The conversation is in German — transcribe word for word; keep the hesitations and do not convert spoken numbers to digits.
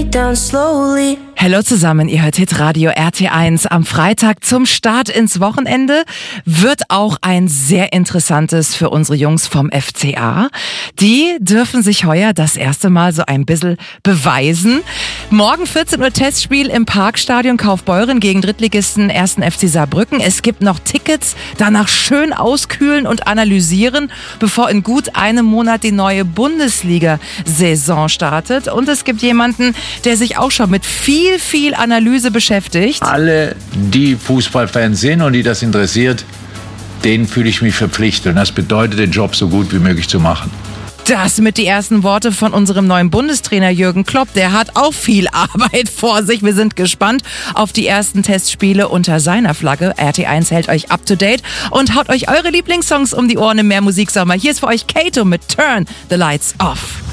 it down slowly. Hallo zusammen, ihr hört Hitradio R T eins. Am Freitag zum Start ins Wochenende wird auch ein sehr interessantes für unsere Jungs vom F C A. Die dürfen sich heuer das erste Mal so ein bisschen beweisen. Morgen vierzehn Uhr Testspiel im Parkstadion Kaufbeuren gegen Drittligisten ersten F C Saarbrücken. Es gibt noch Tickets, danach schön auskühlen und analysieren, bevor in gut einem Monat die neue Bundesliga-Saison startet. Und es gibt jemanden, der sich auch schon mit viel viel, viel Analyse beschäftigt. Alle, die Fußballfans sind und die das interessiert, denen fühle ich mich verpflichtet. Und das bedeutet, den Job so gut wie möglich zu machen. Das mit die ersten Worte von unserem neuen Bundestrainer Jürgen Klopp. Der hat auch viel Arbeit vor sich. Wir sind gespannt auf die ersten Testspiele unter seiner Flagge. R T eins hält euch up to date und haut euch eure Lieblingssongs um die Ohren im Mehrmusiksommer. Hier ist für euch Kato mit Turn the Lights Off.